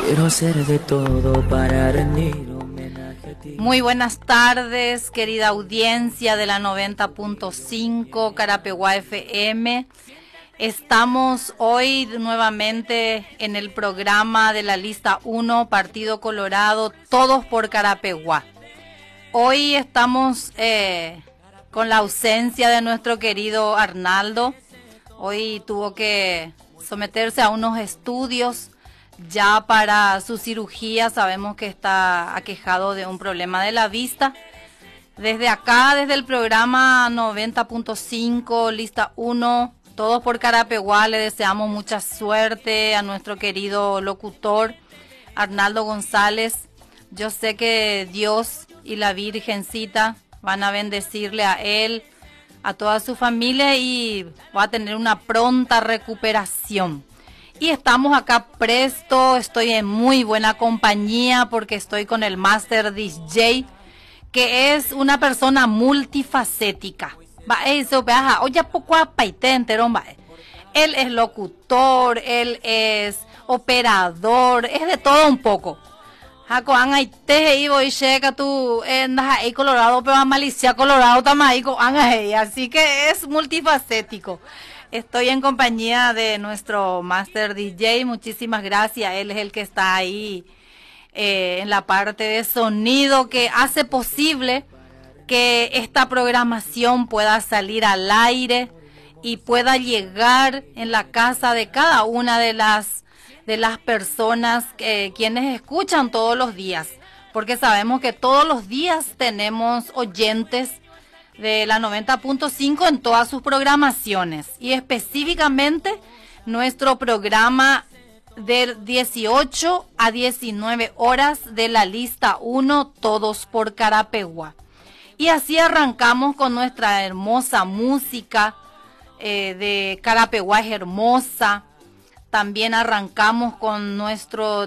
Quiero hacer de todo para rendir homenaje a ti. Muy buenas tardes, querida audiencia de la 90.5 Carapeguá FM. Estamos hoy nuevamente en el programa de la lista 1, Partido Colorado, todos por Carapeguá. Hoy estamos con la ausencia de nuestro querido Arnaldo. Hoy tuvo que someterse a unos estudios ya para su cirugía. Sabemos que está aquejado de un problema de la vista. Desde acá, desde el programa 90.5, lista 1, todos por Carapeguá, le deseamos mucha suerte a nuestro querido locutor Arnaldo González. Yo sé que Dios y la Virgencita van a bendecirle a él, a toda su familia, y va a tener una pronta recuperación. Y estamos acá presto, estoy en muy buena compañía porque estoy con el Master DJ, que es una persona multifacética. Él es locutor, él es operador, es de todo un poco. Colorado, pero a Malicia Colorado así que es multifacético. Estoy en compañía de nuestro Master DJ, muchísimas gracias. Él es el que está ahí en la parte de sonido, que hace posible que esta programación pueda salir al aire y pueda llegar en la casa de cada una de las personas quienes escuchan todos los días, porque sabemos que todos los días tenemos oyentes de la 90.5 en todas sus programaciones, y específicamente nuestro programa de 18 a 19 horas de la lista 1, todos por Carapeguá. Y así arrancamos con nuestra hermosa música de Carapeguá es hermosa. También arrancamos con nuestro